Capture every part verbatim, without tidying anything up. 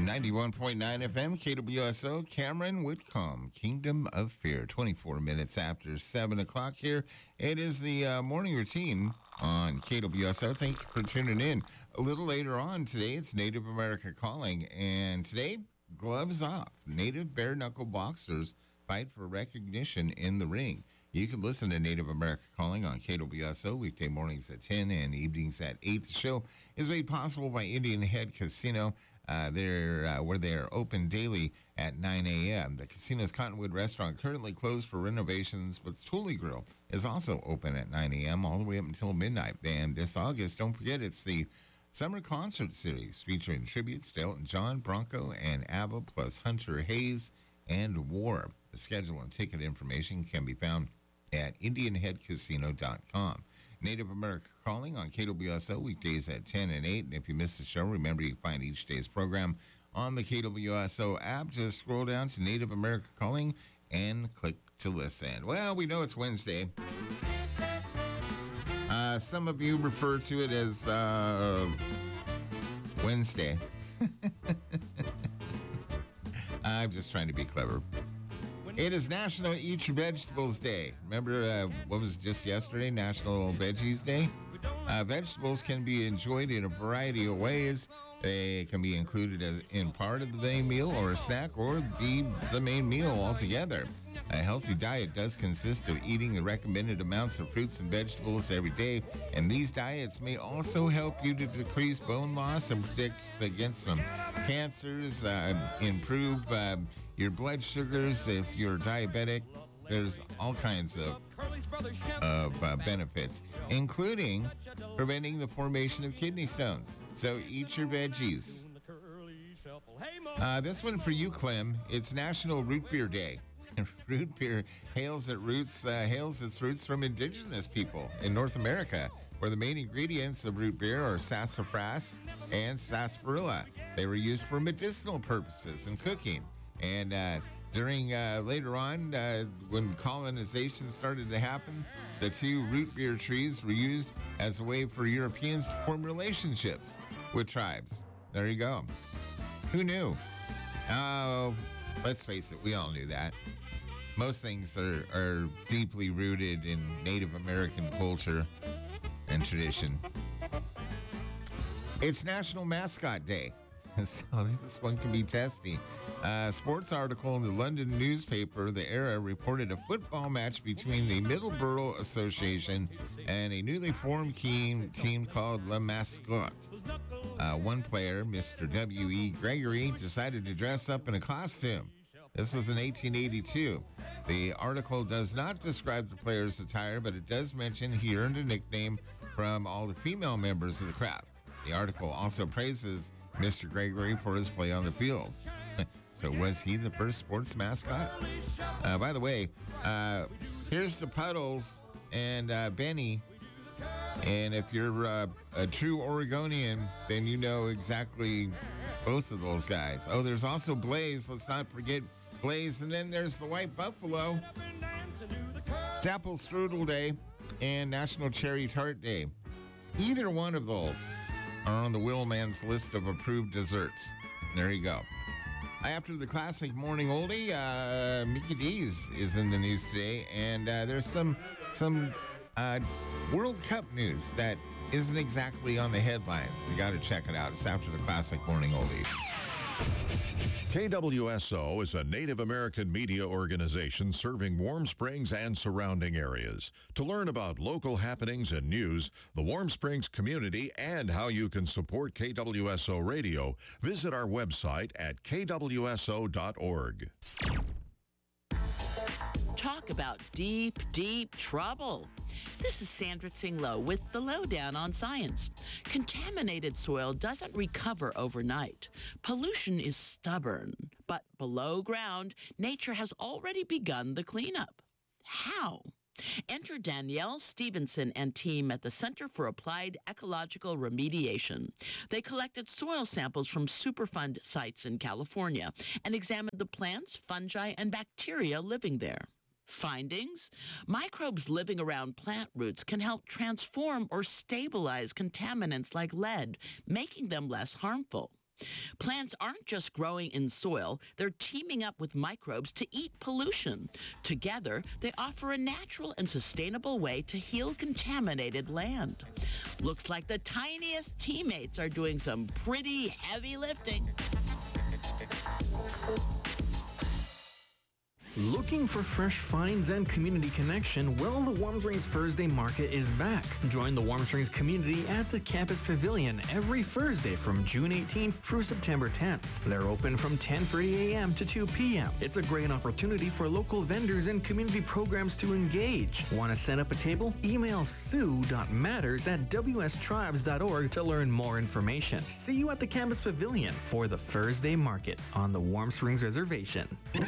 ninety-one point nine F M, K W S O, Cameron Whitcomb, Kingdom of Fear. twenty-four minutes after seven o'clock here. It is the uh, morning routine on K W S O. Thank you for tuning in. A little later on today, it's Native America Calling. And today, gloves off. Native bare knuckle boxers fight for recognition in the ring. You can listen to Native America Calling on K W S O weekday mornings at ten and evenings at eight. The show is made possible by Indian Head Casino. Uh, they're, uh, where they are open daily at nine a.m. The casino's Cottonwood restaurant currently closed for renovations, but the Thule Grill is also open at nine a.m. all the way up until midnight. And this August, don't forget, it's the Summer Concert Series featuring tributes to Elton John, Bronco, and ABBA, plus Hunter Hayes and War. The schedule and ticket information can be found at indian head casino dot com. Native America Calling on K W S O weekdays at ten and eight. And if you missed the show, remember you can find each day's program on the K W S O app. Just scroll down to Native America Calling and click to listen. Well, we know it's Wednesday. Uh, some of you refer to it as uh, Wednesday. I'm just trying to be clever. It is National Eat Your Vegetables Day. Remember uh, what was just yesterday, National Veggies Day? Uh, vegetables can be enjoyed in a variety of ways. They can be included as in part of the main meal or a snack, or be the main meal altogether. A healthy diet does consist of eating the recommended amounts of fruits and vegetables every day, and these diets may also help you to decrease bone loss and protect against some cancers, uh, improve uh, your blood sugars if you're diabetic. There's all kinds of, of uh, benefits, including preventing the formation of kidney stones. So eat your veggies. Uh, this one for you, Clem. It's National Root Beer Day. Root beer hails its roots, uh, hails its roots from indigenous people in North America, where the main ingredients of root beer are sassafras and sarsaparilla. They were used for medicinal purposes and cooking. And uh, during uh, later on, uh, when colonization started to happen, the two root beer trees were used as a way for Europeans to form relationships with tribes. There you go. Who knew? Oh, let's face it, we all knew that. Most things are, are deeply rooted in Native American culture and tradition. It's National Mascot Day. So this one can be testy. A sports article in the London newspaper, The Era, reported a football match between the Middlesbrough Association and a newly formed team, team called La Mascotte. Uh, one player, Mister W E. Gregory, decided to dress up in a costume. This was in eighteen eighty-two. The article does not describe the player's attire, but it does mention he earned a nickname from all the female members of the crowd. The article also praises Mister Gregory for his play on the field. So was he the first sports mascot? Uh, by the way, uh, here's the Puddles and uh, Benny. And if you're uh, a true Oregonian, then you know exactly both of those guys. Oh, there's also Blaze. Let's not forget Blaze. And then there's the White Buffalo. It's Apple Strudel Day and National Cherry Tart Day. Either one of those are on the Willman's list of approved desserts. There you go. After the classic morning oldie, uh, Mickey D's is in the news today, and uh, there's some some uh, World Cup news that isn't exactly on the headlines. You got to check it out. It's after the classic morning oldie. K W S O is a Native American media organization serving Warm Springs and surrounding areas. To learn about local happenings and news, the Warm Springs community, and how you can support K W S O Radio, visit our website at k w s o dot org. Talk about deep, deep trouble. This is Sandra Tsinglow with the Lowdown on Science. Contaminated soil doesn't recover overnight. Pollution is stubborn, but below ground, nature has already begun the cleanup. How? Enter Danielle Stevenson and team at the Center for Applied Ecological Remediation. They collected soil samples from Superfund sites in California and examined the plants, fungi, and bacteria living there. Findings? Microbes living around plant roots can help transform or stabilize contaminants like lead, making them less harmful. Plants aren't just growing in soil, they're teaming up with microbes to eat pollution. Together, they offer a natural and sustainable way to heal contaminated land. Looks like the tiniest teammates are doing some pretty heavy lifting. Looking for fresh finds and community connection? Well, the Warm Springs Thursday Market is back. Join the Warm Springs community at the Campus Pavilion every Thursday from June eighteenth through September tenth. They're open from ten thirty a.m. to two p.m. It's a great opportunity for local vendors and community programs to engage. Want to set up a table? Email sue dot matters at w s tribes dot org to learn more information. See you at the Campus Pavilion for the Thursday Market on the Warm Springs Reservation.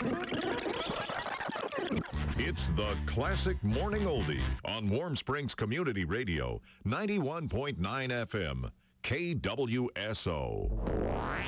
It's the Classic Morning Oldie on Warm Springs Community Radio, ninety-one point nine F M, K W S O.